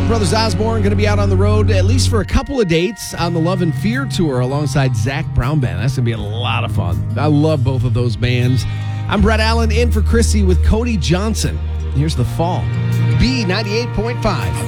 Brothers Osborne going to be out on the road at least for a couple of dates on the Love and Fear tour alongside Zach Brown Band. That's going to be a lot of fun. I love both of those bands. I'm Brett Allen in for Chrissy with Cody Johnson. Here's The Fall. B98.5.